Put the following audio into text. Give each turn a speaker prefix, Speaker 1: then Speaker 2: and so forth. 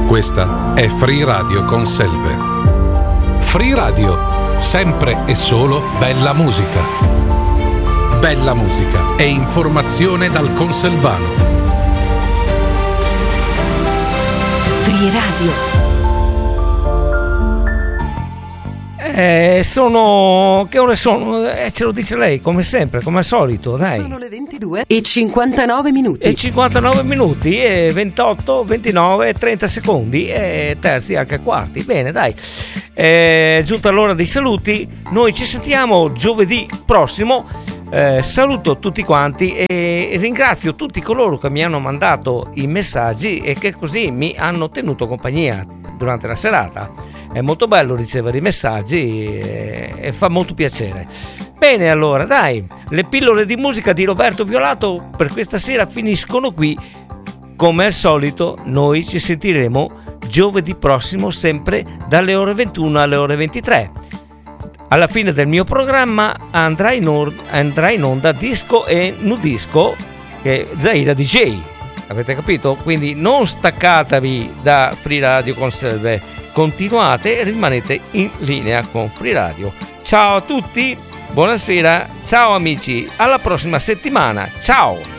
Speaker 1: Questa è Free Radio con Selve. Free Radio, sempre e solo bella musica. Bella musica e informazione dal Conselvano.
Speaker 2: Free Radio.
Speaker 3: Che ore sono? Ce lo dice lei, come sempre, come al solito, dai.
Speaker 2: Sono le 22:59.
Speaker 3: E 59 minuti, e 28, 29, 30 secondi, e terzi anche quarti. Bene, dai. È giunta l'ora dei saluti. Noi ci sentiamo giovedì prossimo. Saluto tutti quanti e ringrazio tutti coloro che mi hanno mandato i messaggi e che così mi hanno tenuto compagnia durante la serata. È molto bello ricevere i messaggi e fa molto piacere. Bene, allora, dai, le pillole di musica di Roberto Violato per questa sera finiscono qui. Come al solito, noi ci sentiremo giovedì prossimo, sempre dalle ore 21 alle ore 23. Alla fine del mio programma andrà in onda Disco e Nudisco, che è Zaira DJ. Avete capito? Quindi non staccatevi da Free Radio con Selve. Continuate e rimanete in linea con Free Radio. Ciao a tutti, buonasera, ciao amici, alla prossima settimana, ciao!